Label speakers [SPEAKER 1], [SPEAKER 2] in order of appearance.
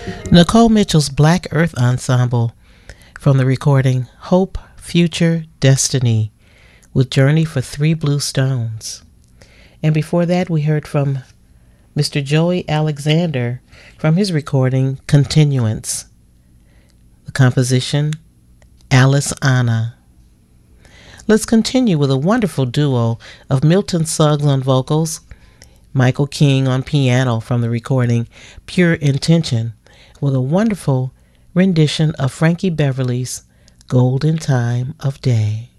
[SPEAKER 1] Nicole Mitchell's Black Earth Ensemble from the recording Hope, Future, Destiny with Journey for Three Blue Stones. And before that, we heard from Mr. Joey Alexander from his recording Continuance. The composition, Alice Anna. Let's continue with a wonderful duo of Milton Suggs on vocals, Michael King on piano from the recording Pure Intention, with a wonderful rendition of Frankie Beverly's Golden Time of Day.